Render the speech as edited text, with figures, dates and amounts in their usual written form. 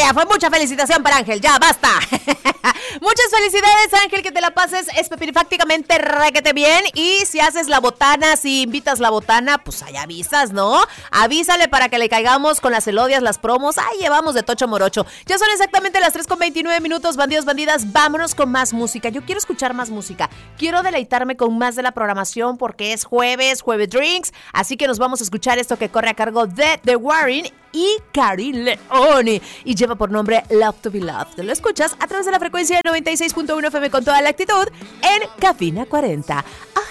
ya fue mucha felicitación para Ángel, ya basta. Muchas felicidades, Ángel, que te la pases específicamente requete bien. Y si haces la botana, si invitas la botana, pues ahí avisas, ¿no? Avísale para que le caigamos con las elodias, las promos. Ahí llevamos de tocho morocho. Ya son exactamente las 3:29, bandidos, bandidas. Vámonos con más música. Yo quiero escuchar más música. Quiero deleitarme con más de la programación porque es jueves drinks. Así que nos vamos a escuchar esto que corre a cargo de The Warren y Karin Leoni y lleva por nombre Love to be Loved. Lo escuchas a través de la frecuencia de 96.1 FM con toda la actitud en Cabina 40.